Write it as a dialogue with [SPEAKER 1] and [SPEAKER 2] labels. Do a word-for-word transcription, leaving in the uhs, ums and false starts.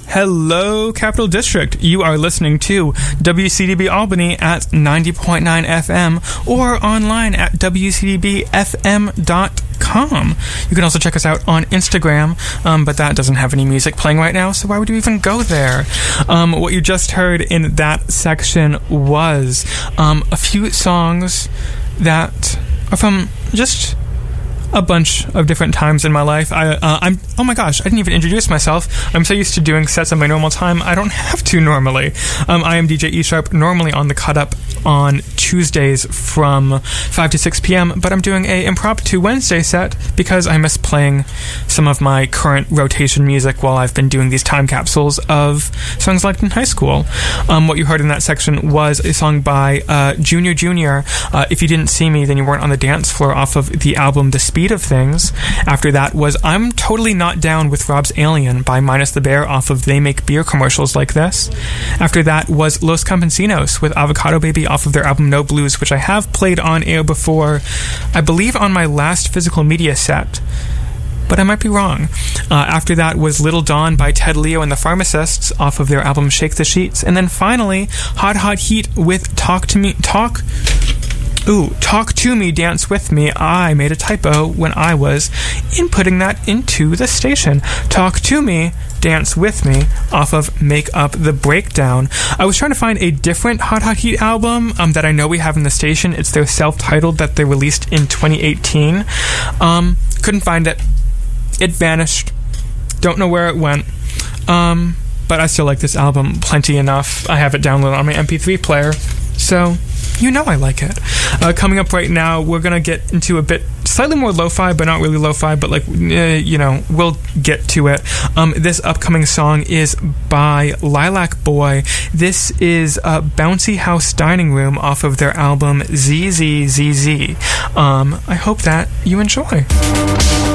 [SPEAKER 1] Hello, Capital District. You are listening to W C D B Albany at ninety point nine F M or online at W C D B F M dot com. You can also check us out on Instagram, um, but that doesn't have any music playing right now, so why would you even go there? Um, what you just heard in that section was um, a few songs that are from just a bunch of different times in my life. I, uh, I'm, oh my gosh, I didn't even introduce myself. I'm so used to doing sets on my normal time, I don't have to normally. Um, I am D J E Sharp, normally on the Cut Up on Tuesdays from five to six p.m., but I'm doing a impromptu Wednesday set because I miss playing some of my current rotation music while I've been doing these time capsules of songs liked in high school. Um, what you heard in that section was a song by uh, Junior Junior Uh, if you didn't see me, then you weren't on the dance floor, off of the album The Speed of Things. After that was I'm Totally Not Down with Rob's Alien by Minus the Bear, off of They Make Beer Commercials Like This. After that was Los Campesinos with Avocado Baby, off of their album No Blues, which I have played on air before, I believe on my last physical media set, but I might be wrong. Uh, after that was Little Dawn by Ted Leo and the Pharmacists, off of their album Shake the Sheets. And then finally, Hot Hot Heat with Talk to Me, Talk... Ooh, Talk to Me, Dance With Me. I made a typo when I was inputting that into the station. Talk to Me, Dance With Me, off of Make Up the Breakdown. I was trying to find a different Hot Hot Heat album um, that I know we have in the station. It's their self-titled that they released in twenty eighteen. Um, couldn't find it. It vanished. Don't know where it went. Um, but I still like this album plenty enough. I have it downloaded on my M P three player. So... you know I like it. Uh, coming up right now, we're going to get into a bit slightly more lo-fi, but not really lo-fi, but like, uh, you know, we'll get to it. Um, this upcoming song is by Lilac Boy. This is uh, Bouncy House Dining Room, off of their album Z Z Z Z. Um, I hope that you enjoy.